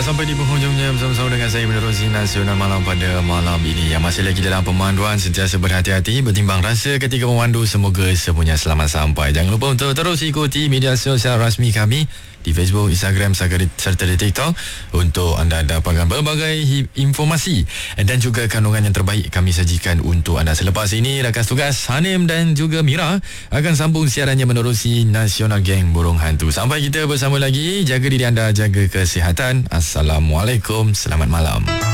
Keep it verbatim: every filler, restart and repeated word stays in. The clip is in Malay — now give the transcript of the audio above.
Dah sampai di penghujungnya bersama-sama dengan saya menerusi Nasional Malam pada malam ini. Yang masih lagi dalam pemanduan, sentiasa berhati-hati, bertimbang rasa ketika memandu. Semoga semuanya selamat sampai. Jangan lupa untuk terus ikuti media sosial rasmi kami di Facebook, Instagram serta di TikTok untuk anda dapatkan berbagai informasi dan juga kandungan yang terbaik kami sajikan untuk anda. Selepas ini, rakan tugas Hanim dan juga Mira akan sambung siarannya menerusi Nasional Geng Burung Hantu. Sampai kita bersama lagi, jaga diri anda, jaga kesihatan. Assalamualaikum, selamat malam.